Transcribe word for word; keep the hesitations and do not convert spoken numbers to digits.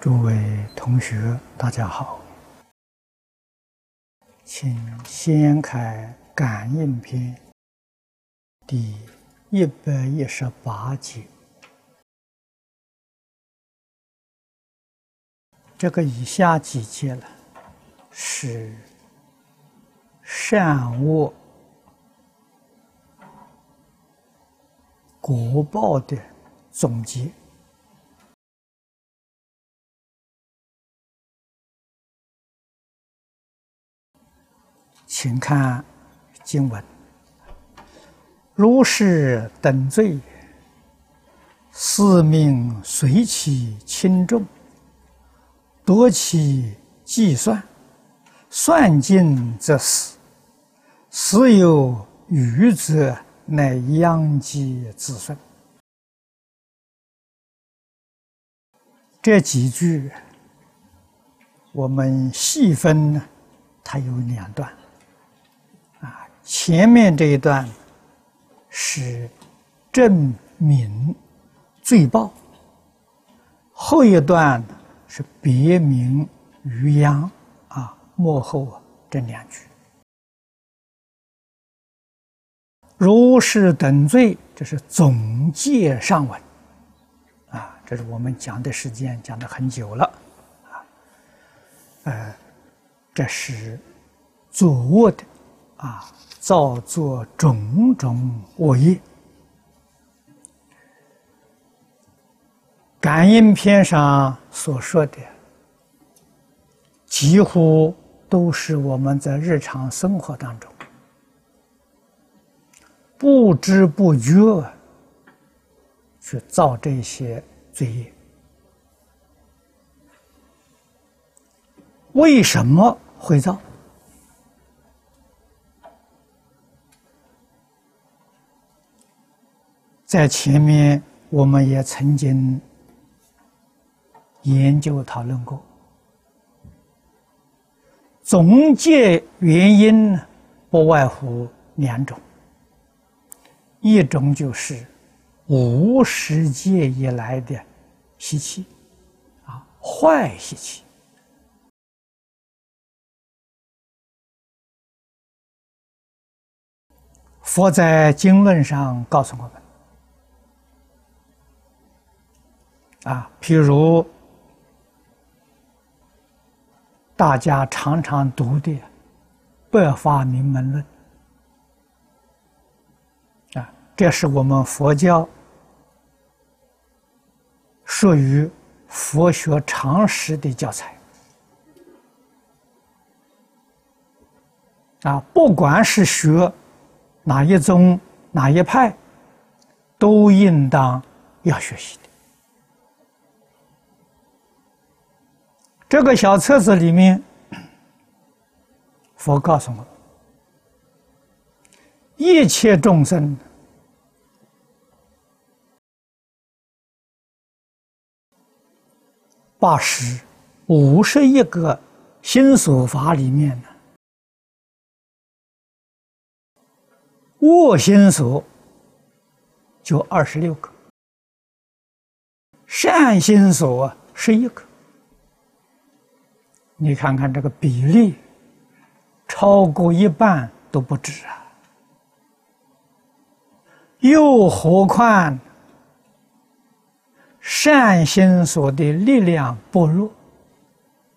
诸位同学，大家好，请先开《感应篇》第一百一十八节。这个以下几节呢，是善恶果报的总结。请看经文：如是等罪，四命随其轻重，夺其计算，算尽则死。死有余则，乃殃及子孙。这几句我们细分呢，它有两段。啊，前面这一段是正名罪报，后一段是别名余殃啊，末后这两句。如是等罪，这是总结上文啊，这是我们讲的时间讲的很久了啊，呃，这是作恶的。啊，造作种种恶业。感应篇上所说的，几乎都是我们在日常生活当中不知不觉去造这些罪业。为什么会造？在前面我们也曾经研究讨论过，总结原因不外乎两种，一种就是无始界以来的习气啊，坏习气。佛在经论上告诉我们啊，譬如大家常常读的《百法明门论》啊，这是我们佛教属于佛学常识的教材啊，不管是学哪一宗哪一派，都应当要学习的。这个小册子里面，佛告诉我，一切众生八十五十一个心所法里面呢，恶心所就二十六个，善心所十一个。你看看这个比例，超过一半都不止啊！又何况善心所的力量薄弱